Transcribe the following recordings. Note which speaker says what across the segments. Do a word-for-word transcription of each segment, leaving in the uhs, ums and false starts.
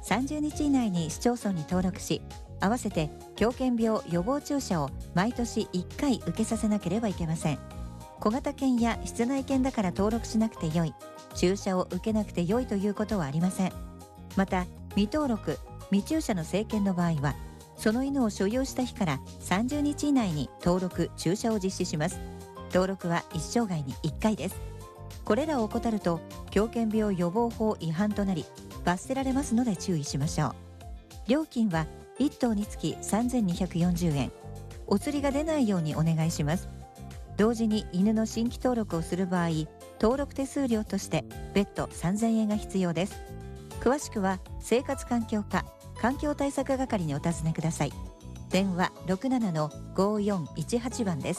Speaker 1: さんじゅうにち以内に市町村に登録し、合わせて狂犬病予防注射を毎年いっかい受けさせなければいけません。小型犬や室内犬だから登録しなくてよい、注射を受けなくてよいということはありません。また未登録未注射の成犬の場合は、その犬を所有した日からさんじゅうにち以内に登録注射を実施します。登録は一生涯にいっかいです。これらを怠ると狂犬病予防法違反となり罰せられますので注意しましょう。料金はいっ頭につきさんぜんにひゃくよんじゅうえん。お釣りが出ないようにお願いします。同時に犬の新規登録をする場合、登録手数料として別途さんぜんえんが必要です。詳しくは生活環境課環境対策係にお尋ねください。電話 ろくななのごーよんいちはち 番です。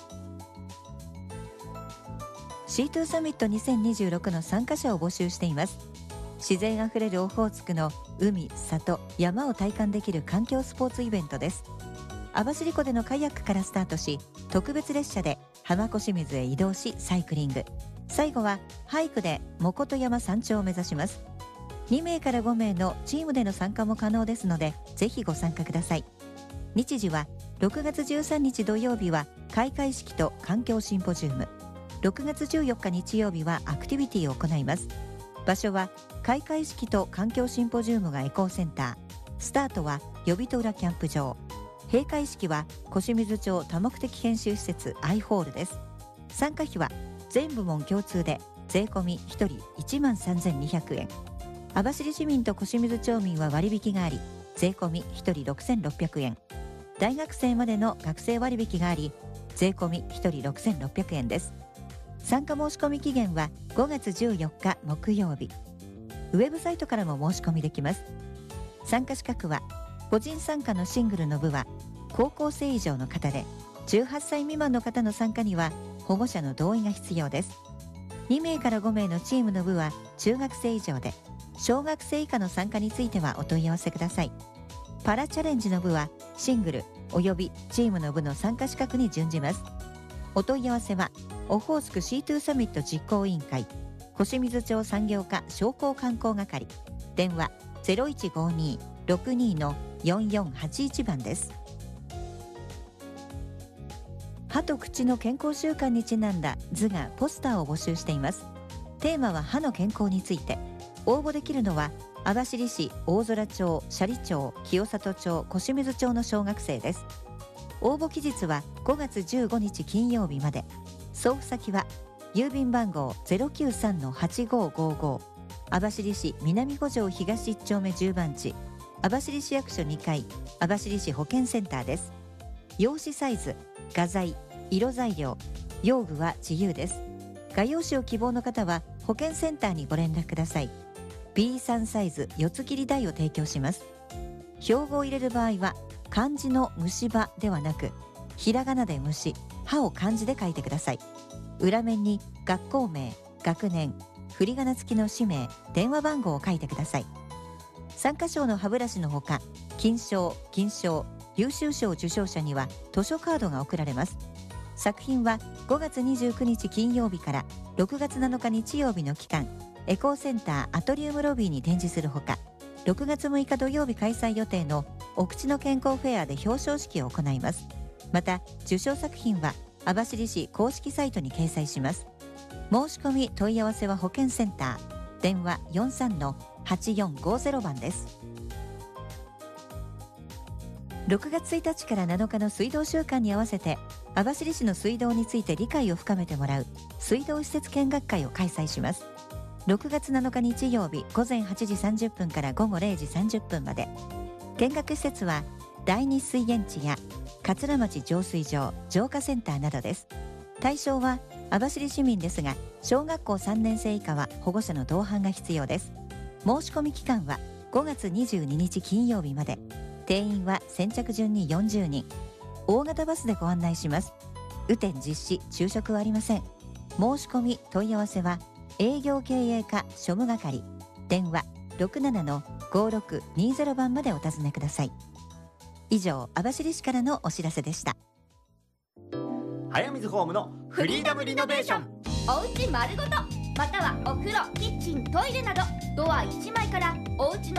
Speaker 1: シーツー サミットにせんにじゅうろくの参加者を募集しています。自然あふれるオホーツクの海、里、山を体感できる環境スポーツイベントです。網走湖でのカヤックからスタートし、特別列車で浜小清水へ移動しサイクリング、最後はハイクでもこと山山頂を目指します。にめいからごめいのチームでの参加も可能ですので、ぜひご参加ください。日時はろくがつじゅうさんにち土曜日は開会式と環境シンポジウム、ろくがつじゅうよっか日曜日はアクティビティを行います。場所は開会式と環境シンポジウムがエコーセンター、スタートは予備戸浦キャンプ場、閉会式は小清水町多目的研修施設 アイ ホールです。参加費は全部門共通で税込みひとりいちまんさんぜんにひゃくえん、網走市民と小清水町民は割引があり税込みひとりろくせんろっぴゃくえん、大学生までの学生割引があり税込みひとりろくせんろっぴゃくえんです。参加申し込み期限はごがつじゅうよっか木曜日。ウェブサイトからも申し込みできます。参加資格は個人参加のシングルの部は高校生以上の方で、じゅうはっさい未満の方の参加には保護者の同意が必要です。にめいからごめいのチームの部は中学生以上で、小学生以下の参加についてはお問い合わせください。パラチャレンジの部はシングルおよびチームの部の参加資格に準じます。お問い合わせはオホーツク シーツー サミット実行委員会小清水町産業課商工観光係、電話 ゼロいちごにろくにのよんよんはちいち 番です。歯と口の健康習慣にちなんだ図画ポスターを募集しています。テーマは歯の健康について。応募できるのは網走市、大空町、斜里町、清里町、小清水町の小学生です。応募期日はごがつじゅうごにち金曜日まで。送付先は郵便番号 ゼロきゅうさんのはちごごご 網走市南五条東いっちょうめじゅう番地、網走市役所にかい、網走市保健センターです。用紙サイズ、画材、色材料、用具は自由です。画用紙を希望の方は保健センターにご連絡ください。 ビースリー サイズ四つ切り台を提供します。標語を入れる場合は漢字の虫歯ではなく、ひらがなで虫、歯を漢字で書いてください。裏面に学校名、学年、振り仮名付きの氏名、電話番号を書いてください。参加賞の歯ブラシのほか、金賞、銀賞、優秀賞受賞者には図書カードが贈られます。作品はごがつにじゅうくにち金曜日からろくがつなのか日曜日の期間、エコーセンターアトリウムロビーに展示するほか、ろくがつむいか土曜日開催予定のお口の健康フェアで表彰式を行います。また受賞作品は網走市公式サイトに掲載します。申し込み問い合わせは保健センター、電話 よんさんのはちよんごゼロ 番です。ろくがつついたちからなのかの水道週間に合わせて網走市の水道について理解を深めてもらう水道施設見学会を開催します。ろくがつなのか日曜日午前はちじさんじゅっぷんから午後れいじさんじゅっぷんまで。見学施設は第二水源地や桂町浄水場、浄化センターなどです。対象は網走市民ですが、小学校さんねんせい以下は保護者の同伴が必要です。申し込み期間はごがつにじゅうににち金曜日まで。定員は先着順によんじゅうにん。大型バスでご案内します。雨天実施、昼食はありません。申し込み問い合わせは営業経営課庶務係、電話 ろくななのごろくにゼロ 番までお尋ねください。以上、網走市からのお知らせでした。
Speaker 2: 早水ホームのフリーダムリノベーション。
Speaker 3: おうち丸ごと、またはお風呂、キッチン、トイレなどドアいちまいからおうちの